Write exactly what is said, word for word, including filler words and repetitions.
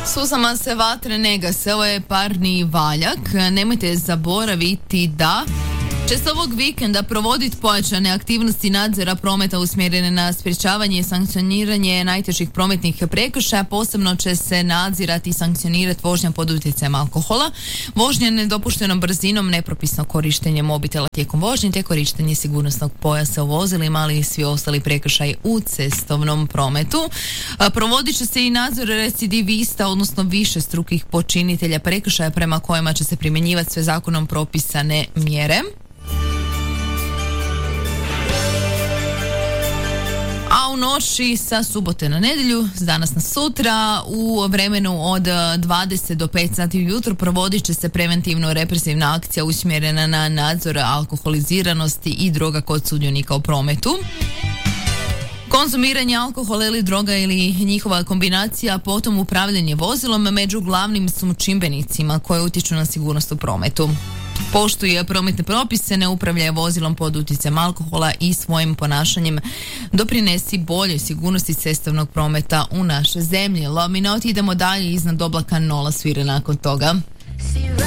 Suzama se vatre ne gase, ovo je parni valjak. Nemojte zaboraviti da će se ovog vikenda provoditi pojačane aktivnosti nadzora prometa usmjerene na sprječavanje i sankcioniranje najtežih prometnih prekršaja. Posebno će se nadzirati i sankcionirati vožnja pod utjecajem alkohola, vožnja nedopuštenom brzinom, nepropisno korištenje mobitela tijekom vožnje te korištenje sigurnosnog pojasa u vozilima, ali i svi ostali prekršaji u cestovnom prometu. Provodit će se i nadzor recidivista, odnosno višestrukih počinitelja prekršaja prema kojima će se primjenjivati sve zakonom propisane mjere. A u noći sa subote na nedjelju, s danas na sutra, u vremenu od dvadeset do pet sati ujutro provodit će se preventivno represivna akcija usmjerena na nadzor alkoholiziranosti i droga kod sudionika u prometu. Konzumiranje alkohola ili droga ili njihova kombinacija, potom upravljanje vozilom među glavnim su čimbenicima koje utječu na sigurnost u prometu. Poštuje prometne propise, ne upravlja vozilom pod utjecajem alkohola i svojim ponašanjem doprinesi boljoj sigurnosti cestovnog prometa u našoj zemlji. Laminoti, idemo dalje, iznad oblaka nula svire nakon toga.